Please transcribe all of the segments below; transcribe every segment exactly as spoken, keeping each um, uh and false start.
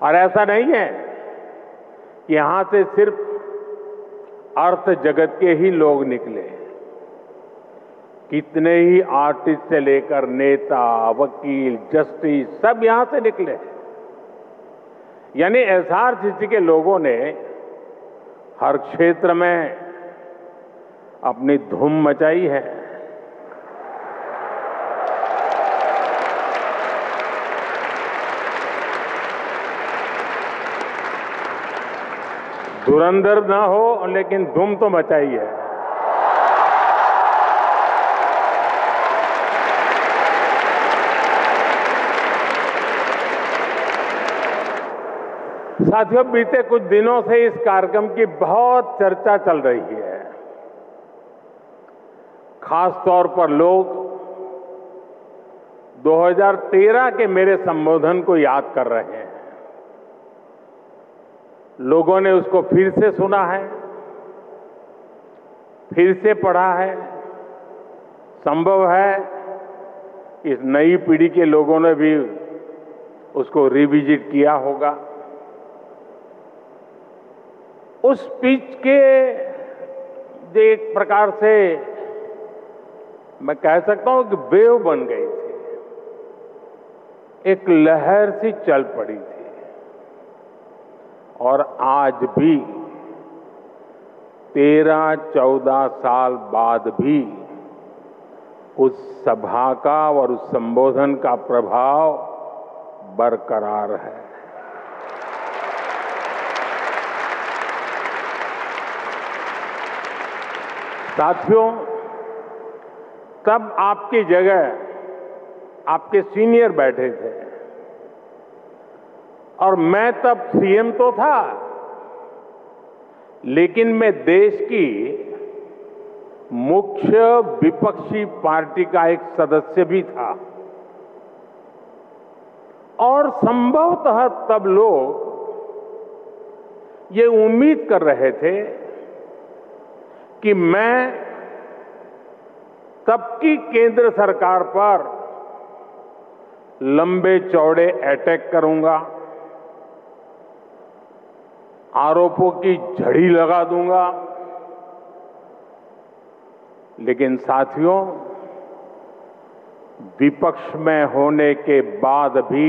और ऐसा नहीं है कि यहां से सिर्फ अर्थ जगत के ही लोग निकले। कितने ही आर्टिस्ट से लेकर नेता, वकील, जस्टिस सब यहां से निकले हैं। यानी एसआरसीसी के लोगों ने हर क्षेत्र में अपनी धूम मचाई है। धुरंधर ना हो लेकिन धूम तो मचाई है। साथियों, बीते कुछ दिनों से इस कार्यक्रम की बहुत चर्चा चल रही है। खास तौर पर लोग दो हज़ार तेरह के मेरे संबोधन को याद कर रहे हैं। लोगों ने उसको फिर से सुना है, फिर से पढ़ा है। संभव है इस नई पीढ़ी के लोगों ने भी उसको रिविजिट किया होगा। उस स्पीच के जो एक प्रकार से मैं कह सकता हूं कि वेव बन गई थी, एक लहर सी चल पड़ी थी। और आज भी तेरह चौदह साल बाद भी उस सभा का और उस संबोधन का प्रभाव बरकरार है। साथियों, तब आपकी जगह आपके सीनियर बैठे थे और मैं तब सीएम तो था, लेकिन मैं देश की मुख्य विपक्षी पार्टी का एक सदस्य भी था। और संभवतः तब लोग ये उम्मीद कर रहे थे कि मैं तब की केंद्र सरकार पर लंबे चौड़े अटैक करूंगा, आरोपों की झड़ी लगा दूंगा। लेकिन साथियों, विपक्ष में होने के बाद भी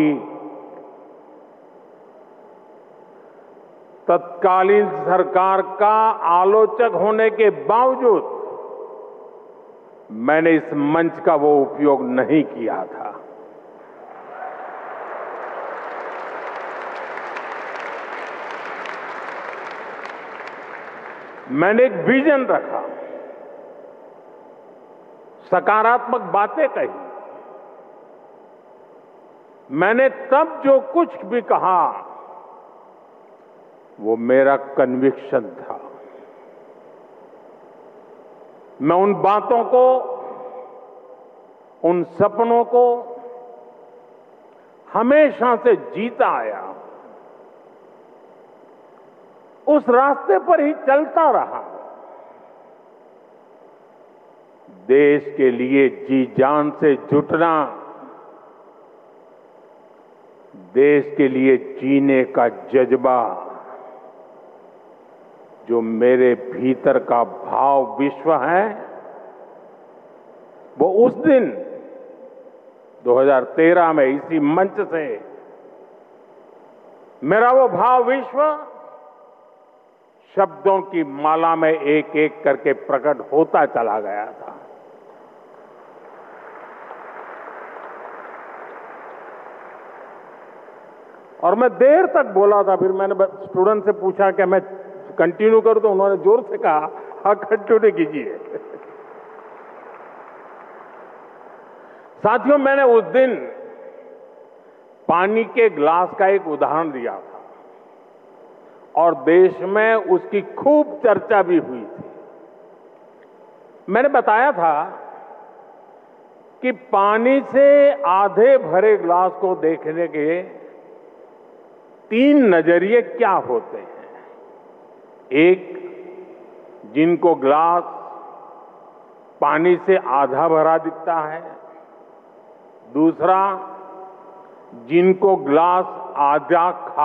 तत्कालीन सरकार का आलोचक होने के बावजूद मैंने इस मंच का वो उपयोग नहीं किया था। मैंने एक विजन रखा, सकारात्मक बातें कही। मैंने तब जो कुछ भी कहा वो मेरा कन्विक्शन था। मैं उन बातों को, उन सपनों को हमेशा से जीता आया, उस रास्ते पर ही चलता रहा। देश के लिए जी जान से जुटना, देश के लिए जीने का जज्बा, जो मेरे भीतर का भाव विश्व है, वो उस दिन दो हज़ार तेरह में इसी मंच से मेरा वो भाव विश्व शब्दों की माला में एक एक करके प्रकट होता चला गया था। और मैं देर तक बोला था। फिर मैंने स्टूडेंट से पूछा कि मैं कंटिन्यू करूं, तो उन्होंने जोर से कहा, हाँ कंटिन्यू कीजिए। साथियों, मैंने उस दिन पानी के ग्लास का एक उदाहरण दिया था और देश में उसकी खूब चर्चा भी हुई थी। मैंने बताया था कि पानी से आधे भरे ग्लास को देखने के तीन नजरिए क्या होते हैं। एक, जिनको ग्लास पानी से आधा भरा दिखता है। दूसरा, जिनको ग्लास आधा